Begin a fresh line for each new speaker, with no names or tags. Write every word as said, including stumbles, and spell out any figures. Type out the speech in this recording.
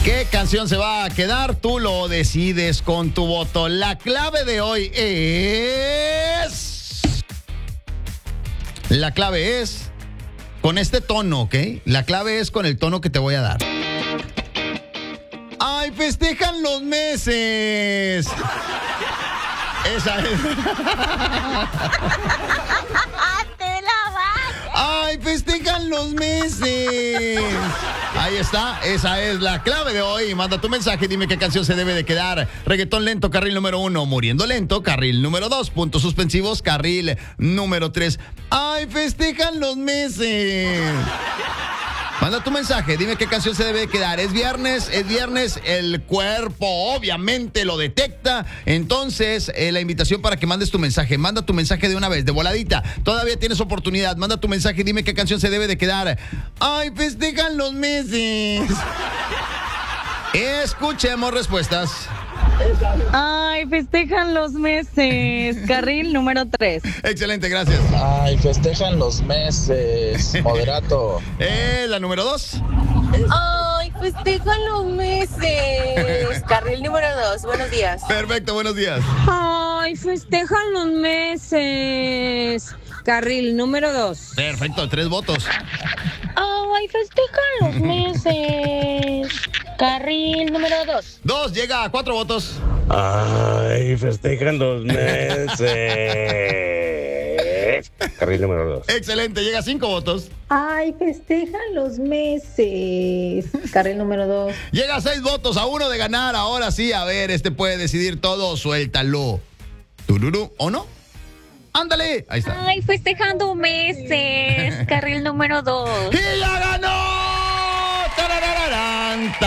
¿Qué canción se va a quedar? Tú lo decides con tu voto. La clave de hoy es... La clave es con este tono, ¿ok? La clave es con el tono que te voy a dar. ¡Ay, festejan los meses! Esa es.
¡Te la vas!
¡Ay, festejan los meses! Ahí está, esa es la clave de hoy. Manda tu mensaje, dime qué canción se debe de quedar. Reggaetón lento, carril número uno. Muriendo lento, carril número dos. Puntos suspensivos, carril número tres. ¡Ay, festejan los meses! Manda tu mensaje, dime qué canción se debe de quedar. Es viernes, es viernes, el cuerpo obviamente lo detecta. Entonces, eh, la invitación para que mandes tu mensaje. Manda tu mensaje de una vez, de voladita. Todavía tienes oportunidad. Manda tu mensaje, dime qué canción se debe de quedar. ¡Ay, festejan los meses! Escuchemos respuestas.
Ay, festejan los meses. Carril número tres.
Excelente, gracias.
Ay, festejan los meses. Moderato.
Eh, la número dos.
¡Ay, festejan los meses! Carril número dos, buenos días.
Perfecto, buenos días.
Ay, festejan los meses. Carril número dos.
Perfecto, tres votos.
Ay, festejan los meses. Carril número dos.
Dos, llega a cuatro votos.
Ay, festejan los meses. Carril número dos.
Excelente, llega a cinco votos.
Ay, festejan los meses. Carril número dos.
Llega a seis votos, a uno de ganar. Ahora sí, a ver, este puede decidir todo. Suéltalo. Tururú, ¿o no? Ándale. Ahí está.
Ay, festejando meses. Carril número dos.
¡Y ya ganó! ¡Tarararán!